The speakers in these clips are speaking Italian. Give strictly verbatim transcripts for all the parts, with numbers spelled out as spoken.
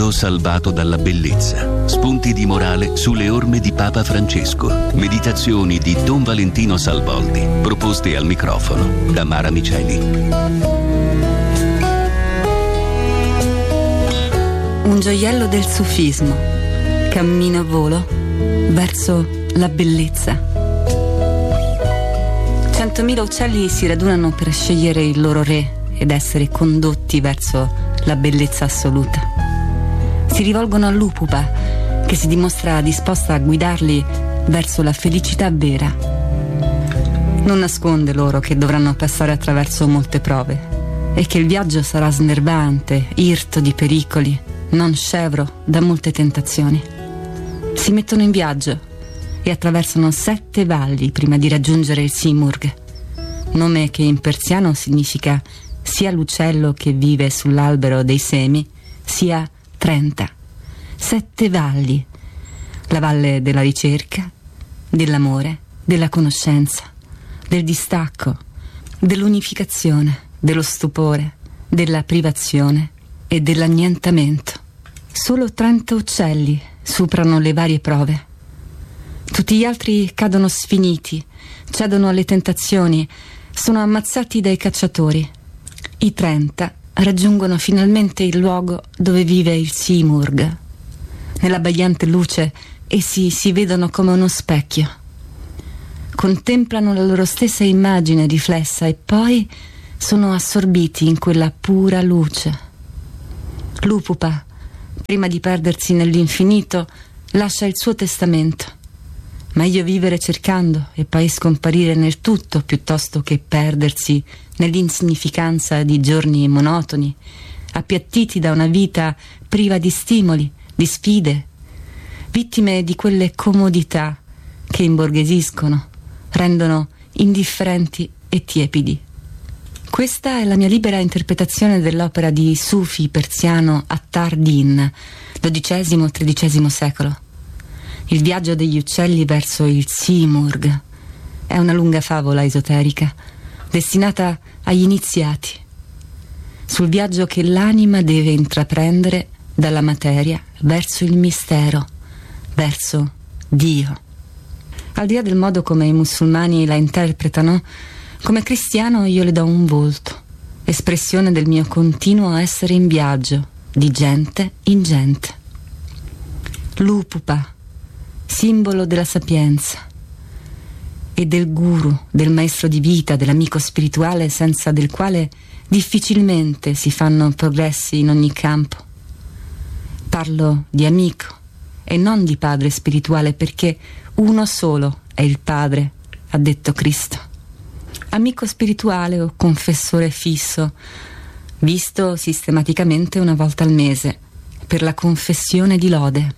mondo salvato dalla bellezza. Spunti di morale sulle orme di Papa Francesco. Meditazioni di Don Valentino Salvoldi, proposte al microfono da Mara Miceli. Un gioiello del sufismo. Cammino a volo verso la bellezza. Centomila uccelli si radunano per scegliere il loro re ed essere condotti verso la bellezza assoluta. Si rivolgono a Lupupa, che si dimostra disposta a guidarli verso la felicità vera. Non nasconde loro che dovranno passare attraverso molte prove e che il viaggio sarà snervante, irto di pericoli, non scevro da molte tentazioni. Si mettono in viaggio e attraversano sette valli prima di raggiungere il Simurgh, nome che in persiano significa sia l'uccello che vive sull'albero dei semi, sia trenta. Sette valli: la valle della ricerca, dell'amore, della conoscenza, del distacco, dell'unificazione, dello stupore, della privazione e dell'annientamento. Solo trenta uccelli superano le varie prove. Tutti gli altri cadono sfiniti, cedono alle tentazioni, sono ammazzati dai cacciatori. I trenta raggiungono finalmente il luogo dove vive il Simurgh. Nell'abbagliante luce essi si vedono come uno specchio. Contemplano la loro stessa immagine riflessa e poi sono assorbiti in quella pura luce. Lupupa, prima di perdersi nell'infinito, lascia il suo testamento. Meglio vivere cercando e poi scomparire nel tutto piuttosto che perdersi nell'insignificanza di giorni monotoni, appiattiti da una vita priva di stimoli, di sfide, vittime di quelle comodità che imborghesiscono, rendono indifferenti e tiepidi. Questa è la mia libera interpretazione dell'opera di Sufi persiano Attar Din, dodicesimo tredicesimo secolo. Il viaggio degli uccelli verso il Simurgh è una lunga favola esoterica destinata agli iniziati, sul viaggio che l'anima deve intraprendere dalla materia verso il mistero, verso Dio. Al di là del modo come i musulmani la interpretano, come cristiano io le do un volto, espressione del mio continuo essere in viaggio, di gente in gente. Lupupa, simbolo della sapienza e del guru, del maestro di vita, dell'amico spirituale senza del quale difficilmente si fanno progressi in ogni campo. Parlo di amico e non di padre spirituale, perché uno solo è il Padre, ha detto Cristo. Amico spirituale o confessore fisso, visto sistematicamente una volta al mese per la confessione di lode.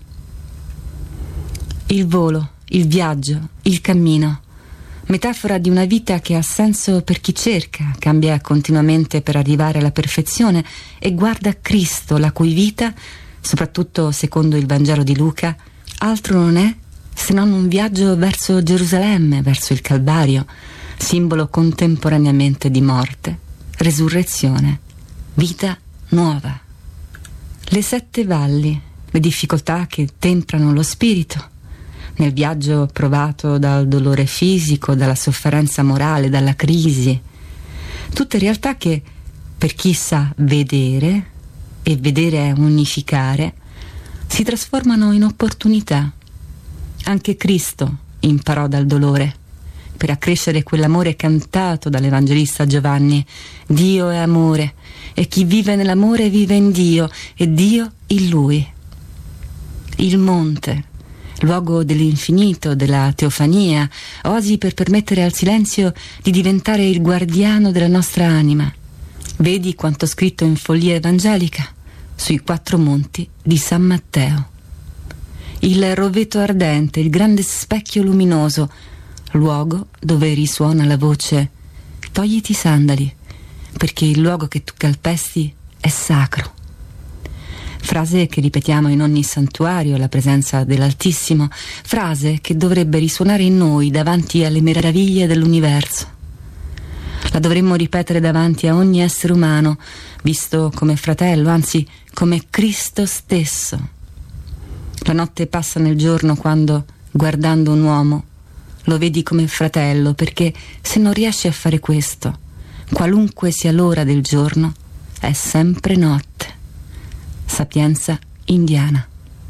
Il volo, il viaggio, il cammino, metafora di una vita che ha senso per chi cerca, cambia continuamente per arrivare alla perfezione e guarda Cristo, la cui vita, soprattutto secondo il Vangelo di Luca, altro non è se non un viaggio verso Gerusalemme, verso il Calvario, simbolo contemporaneamente di morte, resurrezione, vita nuova. Le sette valli, le difficoltà che temprano lo spirito, nel viaggio provato dal dolore fisico, dalla sofferenza morale, dalla crisi. Tutte realtà che, per chi sa vedere, e vedere è unificare, si trasformano in opportunità. Anche Cristo imparò dal dolore, per accrescere quell'amore cantato dall'Evangelista Giovanni. Dio è amore, e chi vive nell'amore vive in Dio, e Dio in Lui. Il monte, luogo dell'infinito, della teofania, osi per permettere al silenzio di diventare il guardiano della nostra anima. Vedi quanto scritto in follia evangelica sui quattro monti di San Matteo. Il roveto ardente, il grande specchio luminoso, luogo dove risuona la voce: togliti i sandali, perché il luogo che tu calpesti è sacro. Frase che ripetiamo in ogni santuario alla presenza dell'Altissimo, frase che dovrebbe risuonare in noi davanti alle meraviglie dell'universo. La dovremmo ripetere davanti a ogni essere umano, visto come fratello, anzi come Cristo stesso. La notte passa nel giorno quando, guardando un uomo, lo vedi come fratello, perché se non riesci a fare questo, qualunque sia l'ora del giorno, è sempre notte. Sapienza indiana.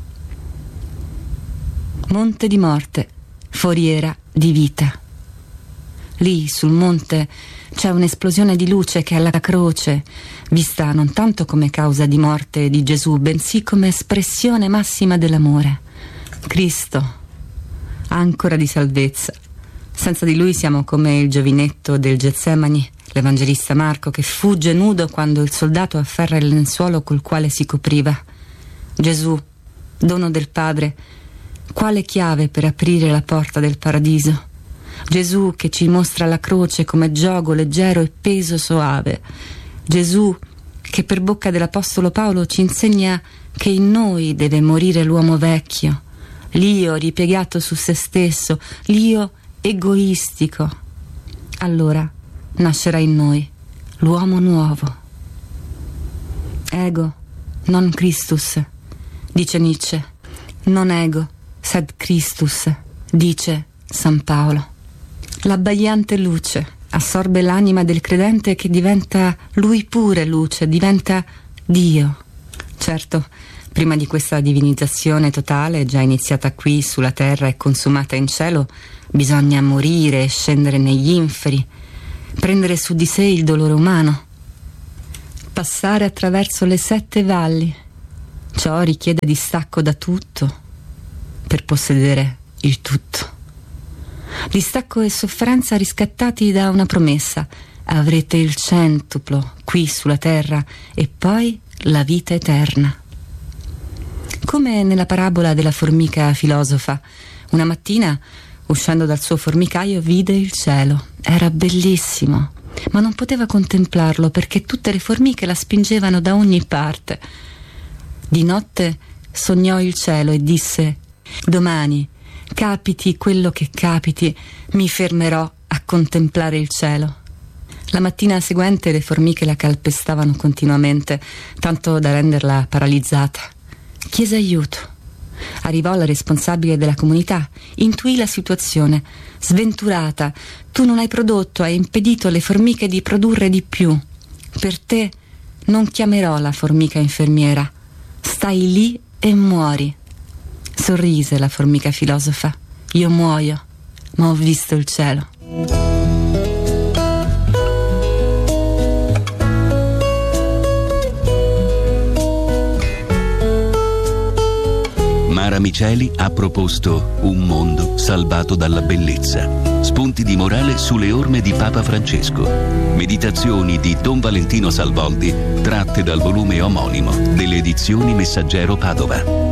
Monte di morte, foriera di vita. Lì sul monte c'è un'esplosione di luce che è la croce, vista non tanto come causa di morte di Gesù, bensì come espressione massima dell'amore. Cristo, ancora di salvezza. Senza di lui siamo come il giovinetto del Getsemani, l'evangelista Marco, che fugge nudo quando il soldato afferra il lenzuolo col quale si copriva. Gesù, dono del Padre, quale chiave per aprire la porta del paradiso? Gesù che ci mostra la croce come giogo leggero e peso soave. Gesù che per bocca dell'apostolo Paolo ci insegna che in noi deve morire l'uomo vecchio, l'io ripiegato su se stesso, l'io egoistico. Allora nascerà in noi l'uomo nuovo. Ego, non Christus, dice Nietzsche. Non ego, sed Christus, dice San Paolo. L'abbagliante luce assorbe l'anima del credente che diventa lui pure luce, diventa Dio. Certo, prima di questa divinizzazione totale, già iniziata qui sulla terra e consumata in cielo, bisogna morire e scendere negli inferi, prendere su di sé il dolore umano, passare attraverso le sette valli. Ciò richiede distacco da tutto per possedere il tutto. Distacco e sofferenza riscattati da una promessa: avrete il centuplo qui sulla terra e poi la vita eterna. Come nella parabola della formica filosofa, una mattina, uscendo dal suo formicaio, vide il cielo. Era bellissimo, ma non poteva contemplarlo perché tutte le formiche la spingevano da ogni parte. Di notte sognò il cielo e disse: domani, capiti quello che capiti, mi fermerò a contemplare il cielo. La mattina seguente le formiche la calpestavano continuamente, tanto da renderla paralizzata. Chiese aiuto. Arrivò la responsabile della comunità, intuì la situazione. Sventurata, tu non hai prodotto, hai impedito alle formiche di produrre di più. Per te non chiamerò la formica infermiera. Stai lì e muori. Sorrise la formica filosofa. Io muoio, ma ho visto il cielo. Mara Miceli ha proposto Un mondo salvato dalla bellezza. Spunti di morale sulle orme di Papa Francesco. Meditazioni di Don Valentino Salvoldi, tratte dal volume omonimo delle edizioni Messaggero Padova.